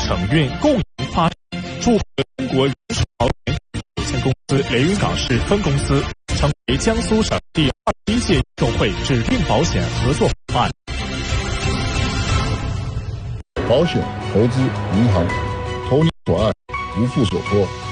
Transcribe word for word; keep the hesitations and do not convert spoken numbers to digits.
承运共赢发展，注册中国人寿保险有限公司连云港市分公司，成为江苏省第二十一届运动会指定保险合作伙伴。 保险、投资、银行，投你所爱，无负所托。